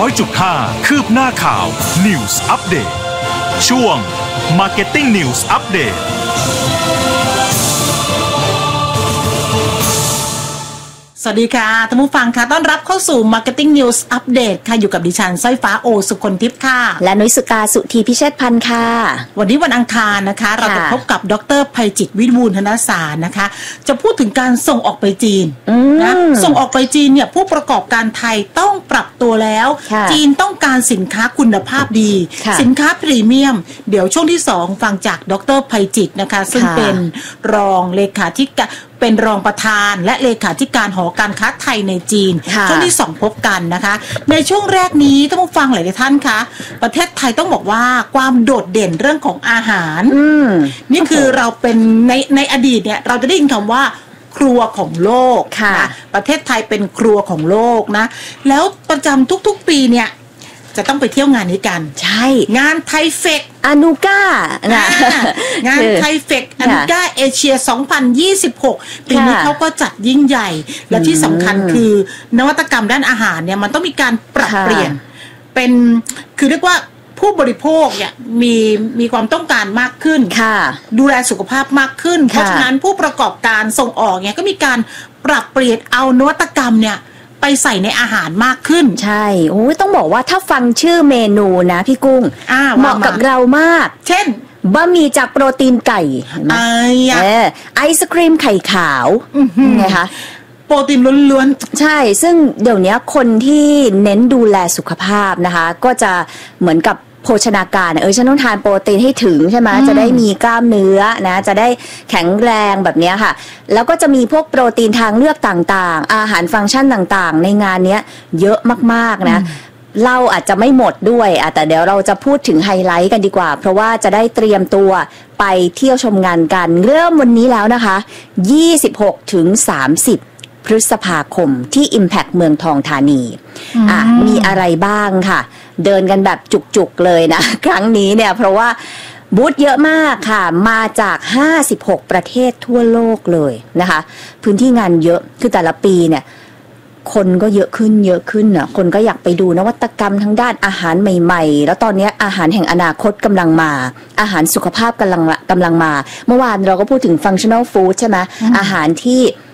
100.5 คืบหน้าข่าว News Update ช่วง Marketing News Update สวัสดีค่ะท่านผู้ฟังค่ะต้อนรับเข้าสู่ Marketing News Update ค่ะอยู่กับดิฉันสร้อยฟ้าโอสุคนทิพย์ค่ะและนุ้ยสุกาสุธีพิเชษพันธ์ค่ะวันนี้วันอังคารนะคะเราจะพบกับดร.ไพจิตรวิบูลย์ธนสารนะคะจะพูดถึงการส่งออกไปจีนนะส่งออกไปจีนเนี่ยผู้ประกอบการไทยต้องปรับตัวแล้วจีนต้องการสินค้าคุณภาพดีสินค้าพรีเมียมเดี๋ยวช่วงที่2ฟังจากดร.ไพจิตรนะคะซึ่งเป็นรองเลขาธิการเป็นรองประธานและเลขาธิการหอการค้าไทยในจีนช่วงที่2พบกันนะคะในช่วงแรกนี้ท่านผู้ฟังหลายท่านคะประเทศไทยต้องบอกว่าความโดดเด่นเรื่องของอาหารนี่คือเราเป็นในอดีตเนี่ยเราจะได้ยินคำว่าครัวของโลกนะประเทศไทยเป็นครัวของโลกนะแล้วประจำทุกๆปีเนี่ยจะต้องไปเที่ยวงานนี้กันใช่งานไทเฟกอนูก้างานไทเฟกอนูก้าเอเชีย2026ปีนี้เขาก็จัดยิ่งใหญ่และที่สำคัญคือนวัตกรรมด้านอาหารเนี่ยมันต้องมีการปรับเปลี่ยนเป็นคือเรียกว่าผู้บริโภคเนี่ยมีความต้องการมากขึ้นดูแลสุขภาพมากขึ้นเพราะฉะนั้นผู้ประกอบการส่งออกเนี่ยก็มีการปรับเปลี่ยนเอานวัตกรรมเนี่ยไปใส่ในอาหารมากขึ้นใช่โอ้ยต้องบอกว่าถ้าฟังชื่อเมนูนะพี่กุ้งเหมาะกับเรามากเช่นบะหมี่จากโปรตีนไก่ไอศกรีมไข่ขาวไงคะโปรตีนล้วนๆใช่ซึ่งเดี๋ยวนี้คนที่เน้นดูแลสุขภาพนะคะก็จะเหมือนกับโภชนาการฉันต้องทานโปรตีนให้ถึงใช่ไหมจะได้มีกล้ามเนื้อนะจะได้แข็งแรงแบบนี้ค่ะแล้วก็จะมีพวกโปรตีนทางเลือกต่างๆอาหารฟังก์ชันต่างๆในงานนี้เยอะมากๆนะเราอาจจะไม่หมดด้วยแต่เดี๋ยวเราจะพูดถึงไฮไลท์กันดีกว่าเพราะว่าจะได้เตรียมตัวไปเที่ยวชมงานกันเริ่มวันนี้แล้วนะคะ26-30 พฤษภาคมที่ Impact เมืองทองธานีมีอะไรบ้างค่ะเดินกันแบบจุกๆเลยนะครั้งนี้เนี่ยเพราะว่าบูธเยอะมากค่ะมาจาก56ประเทศทั่วโลกเลยนะคะพื้นที่งานเยอะคือแต่ละปีเนี่ยคนก็เยอะขึ้นน่ะคนก็อยากไปดูนวัตกรรมทั้งด้านอาหารใหม่ๆแล้วตอนนี้อาหารแห่งอนาคตกำลังมาอาหารสุขภาพกำลังมาเมื่อวานเราก็พูดถึง functional food ใช่ไหมอาหารที่